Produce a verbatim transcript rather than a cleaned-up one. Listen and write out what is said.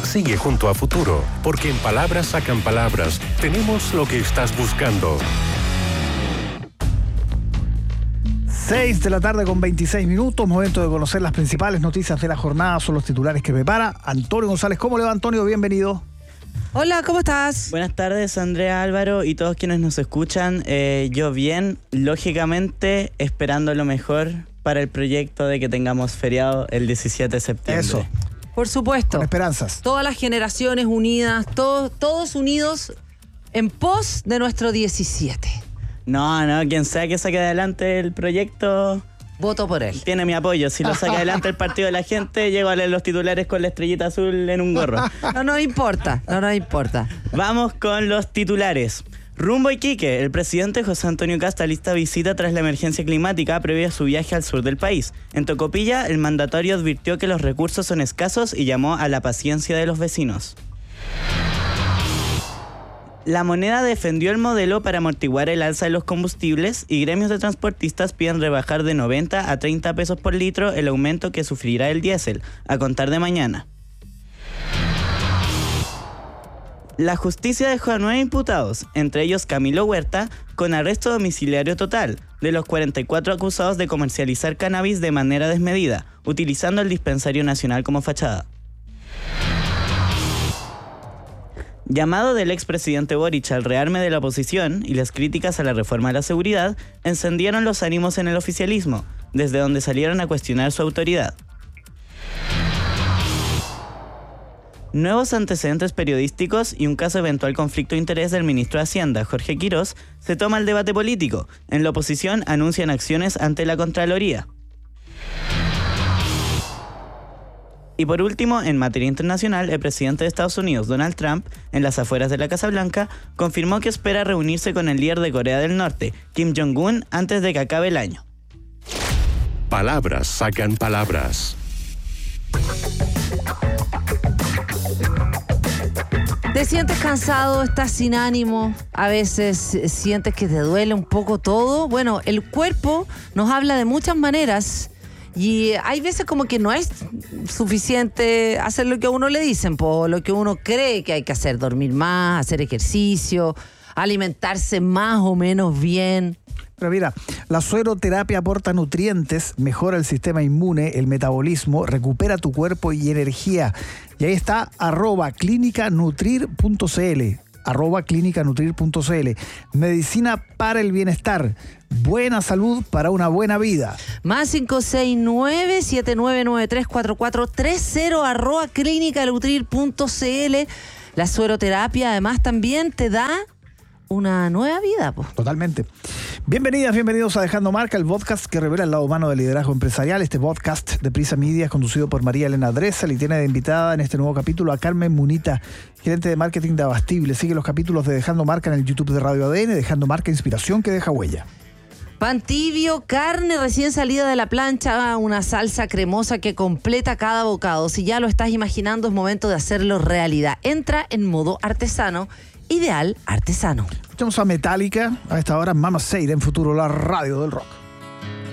Sigue junto a Futuro, porque en Palabras Sacan Palabras tenemos lo que estás buscando. seis de la tarde con veintiséis minutos, momento de conocer las principales noticias de la jornada, son los titulares que prepara Antonio González. ¿Cómo le va, Antonio? Bienvenido. Hola, ¿cómo estás? Buenas tardes, Andrea, Álvaro y todos quienes nos escuchan. Eh, yo bien, lógicamente esperando lo mejor para el proyecto de que tengamos feriado el diecisiete de septiembre. Eso. Por supuesto. Con esperanzas. Todas las generaciones unidas, todos, todos unidos en pos de nuestro diecisiete. No, no, quien sea que saque adelante el proyecto... Voto por él. Tiene mi apoyo. Si lo saca adelante el partido de la gente, llego a leer los titulares con la estrellita azul en un gorro. No nos importa, no nos importa. Vamos con los titulares. Rumbo Iquique, el presidente José Antonio Kast alista visita tras la emergencia climática previa a su viaje al sur del país. En Tocopilla, el mandatario advirtió que los recursos son escasos y llamó a la paciencia de los vecinos. La Moneda defendió el modelo para amortiguar el alza de los combustibles y gremios de transportistas piden rebajar de noventa a treinta pesos por litro el aumento que sufrirá el diésel, a contar de mañana. La justicia dejó a nueve imputados, entre ellos Camilo Huerta, con arresto domiciliario total, de los cuarenta y cuatro acusados de comercializar cannabis de manera desmedida, utilizando el dispensario nacional como fachada. Llamado del expresidente Boric al rearme de la oposición y las críticas a la reforma de la seguridad, encendieron los ánimos en el oficialismo, desde donde salieron a cuestionar su autoridad. Nuevos antecedentes periodísticos y un caso de eventual conflicto de interés del ministro de Hacienda, Jorge Quirós, se toma el debate político. En la oposición anuncian acciones ante la Contraloría. Y por último, en materia internacional, el presidente de Estados Unidos, Donald Trump, en las afueras de la Casa Blanca, confirmó que espera reunirse con el líder de Corea del Norte, Kim Jong-un, antes de que acabe el año. Palabras Sacan Palabras. ¿Te sientes cansado? ¿Estás sin ánimo? A veces sientes que te duele un poco todo. Bueno, el cuerpo nos habla de muchas maneras. Y hay veces como que no es suficiente hacer lo que a uno le dicen, por lo que uno cree que hay que hacer, dormir más, hacer ejercicio, alimentarse más o menos bien. Pero mira, la sueroterapia aporta nutrientes, mejora el sistema inmune, el metabolismo, recupera tu cuerpo y energía. Y ahí está, arroba clínica nutrir punto cl. arroba clínica nutrir punto cl. Medicina para el bienestar. Buena salud para una buena vida. Más cinco seis nueve, siete nueve nueve tres, cuatro cuatro tres cero, arroba clínica nutrir punto cl. La sueroterapia además también te da una nueva vida, po. Totalmente. Bienvenidas, bienvenidos a Dejando Marca, el podcast que revela el lado humano del liderazgo empresarial. Este podcast de Prisa Media es conducido por María Elena Dressel y tiene de invitada en este nuevo capítulo a Carmen Munita, gerente de marketing de Abastible. Sigue los capítulos de Dejando Marca en el YouTube de Radio A D N, Dejando Marca, inspiración que deja huella. Pan tibio, carne recién salida de la plancha, una salsa cremosa que completa cada bocado. Si ya lo estás imaginando, es momento de hacerlo realidad. Entra en modo artesano. Ideal artesano. Escuchamos a Metallica a esta hora, Mama Said en Futuro, la radio del rock.